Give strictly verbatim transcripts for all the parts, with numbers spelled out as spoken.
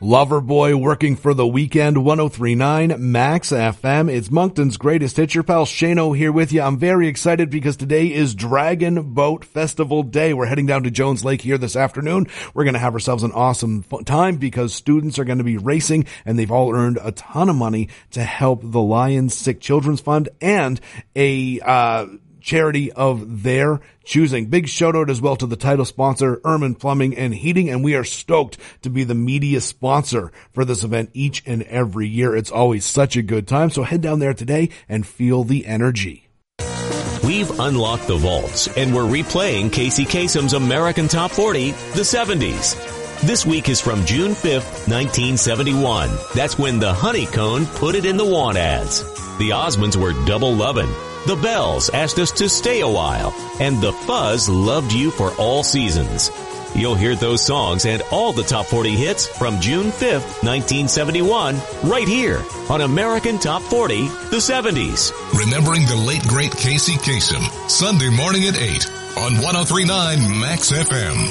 Loverboy working for the weekend, one oh three point nine Max F M. It's Moncton's greatest hit. Your pal Shano here with you. I'm very excited because today is Dragon Boat Festival Day. We're heading down to Jones Lake here this afternoon. We're going to have ourselves an awesome time because students are going to be racing and they've all earned a ton of money to help the Lions Sick Children's Fund and a, uh, charity of their choosing. Big shout out as well to the title sponsor, Erman Plumbing and Heating, and we are stoked to be the media sponsor for this event each and every year. It's always such a good time, so head down there today and feel the energy. We've unlocked the vaults, and we're replaying Casey Kasem's American Top forty, the seventies. This week is from June fifth, nineteen seventy-one. That's when the Honeycomb put it in the want ads. The Osmonds were double lovin'. The Bells asked us to stay a while, and the Fuzz loved you for all seasons. You'll hear those songs and all the top forty hits from June fifth, nineteen seventy-one, right here on American Top forty, the seventies. Remembering the late great Casey Kasem, Sunday morning at eight on one oh three point nine Max F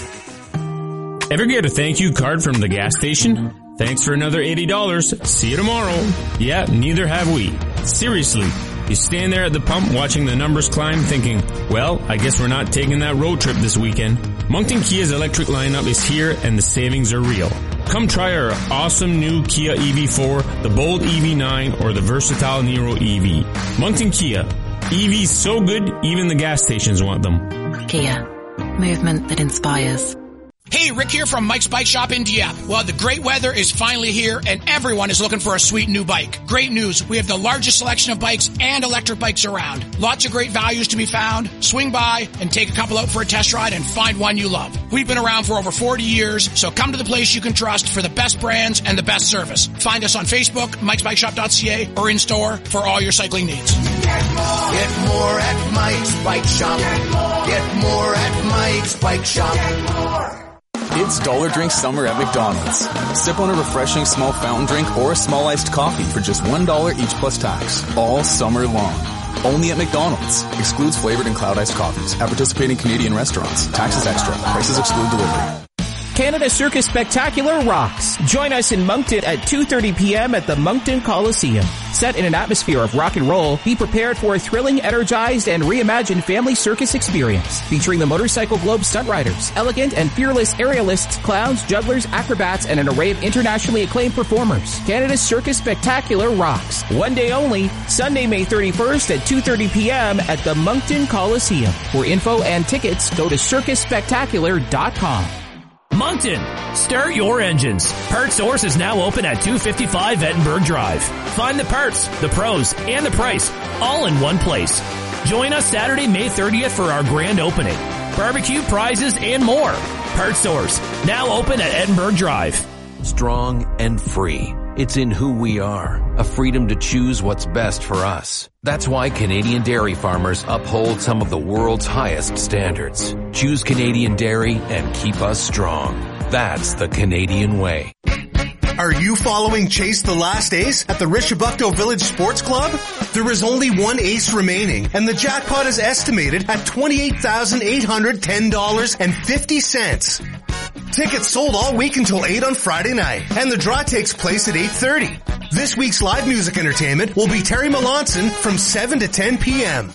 M. Ever get a thank you card from the gas station? Thanks for another eighty dollars. See you tomorrow. Yeah, neither have we. Seriously. You stand there at the pump watching the numbers climb thinking, well, I guess we're not taking that road trip this weekend. Moncton Kia's electric lineup is here and the savings are real. Come try our awesome new Kia E V four, the bold E V nine, or the versatile Niro E V. Moncton Kia. E Vs so good, even the gas stations want them. Kia. Movement that inspires. Hey, Rick here from Mike's Bike Shop in Dieppe. Well, the great weather is finally here and everyone is looking for a sweet new bike. Great news. We have the largest selection of bikes and electric bikes around. Lots of great values to be found. Swing by and take a couple out for a test ride and find one you love. We've been around for over forty years, so come to the place you can trust for the best brands and the best service. Find us on Facebook, mikes bike shop dot c a, or in store for all your cycling needs. Get more, Get more at Mike's Bike Shop. Get more, Get more at Mike's Bike Shop. Get more. It's Dollar Drink Summer at McDonald's. Sip on a refreshing small fountain drink or a small iced coffee for just one dollar each plus tax, all summer long. Only at McDonald's. Excludes flavored and cloud iced coffees at participating Canadian restaurants. Taxes extra. Prices exclude delivery. Canada Circus Spectacular rocks. Join us in Moncton at two thirty p.m. at the Moncton Coliseum. Set in an atmosphere of rock and roll, be prepared for a thrilling, energized, and reimagined family circus experience. Featuring the Motorcycle Globe stunt riders, elegant and fearless aerialists, clowns, jugglers, acrobats, and an array of internationally acclaimed performers. Canada Circus Spectacular rocks. One day only, Sunday, May thirty-first at two thirty p.m. at the Moncton Coliseum. For info and tickets, go to circus spectacular dot com. Moncton, start your engines. Parts Source is now open at two fifty-five Edinburgh Drive. Find the parts, the pros, and the price all in one place. Join us Saturday, May thirtieth for our grand opening. Barbecue, prizes, and more. Parts Source, now open at Edinburgh Drive. Strong and free. It's in who we are, a freedom to choose what's best for us. That's why Canadian dairy farmers uphold some of the world's highest standards. Choose Canadian dairy and keep us strong. That's the Canadian way. Are you following Chase the Last Ace at the Rishabukto Village Sports Club? There is only one ace remaining, and the jackpot is estimated at twenty-eight thousand eight hundred ten dollars and fifty cents. Tickets sold all week until eight on Friday night, and the draw takes place at eight thirty. This week's live music entertainment will be Terry Melanson from seven to ten p.m.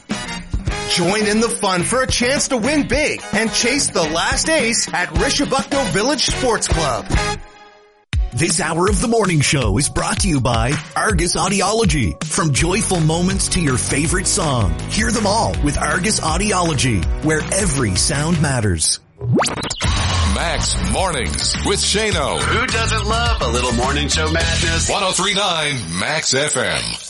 Join in the fun for a chance to win big and chase the last ace at Rishabukto Village Sports Club. This hour of the morning show is brought to you by Argus Audiology. From joyful moments to your favorite song, hear them all with Argus Audiology, where every sound matters. Max Mornings with Shano. Who doesn't love a little morning show madness? one oh three point nine Max F M.